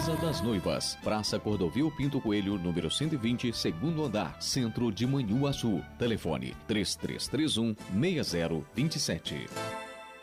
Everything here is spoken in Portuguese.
Casa das Noivas, Praça Cordovil Pinto Coelho, número 120, segundo andar, centro de Manhuaçu. Telefone 3331-6027.